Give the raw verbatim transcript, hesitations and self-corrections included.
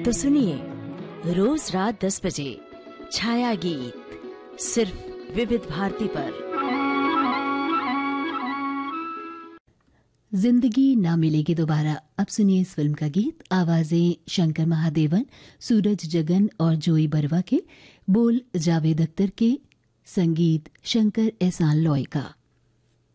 तो सुनिए रोज रात दस बजे छाया गीत सिर्फ विविध भारती पर। जिंदगी ना मिलेगी दोबारा। अब सुनिए इस फिल्म का गीत। आवाजें शंकर महादेवन, सूरज जगन और जोई बरवा के, बोल जावेद अख्तर के, संगीत शंकर एहसान लॉय का।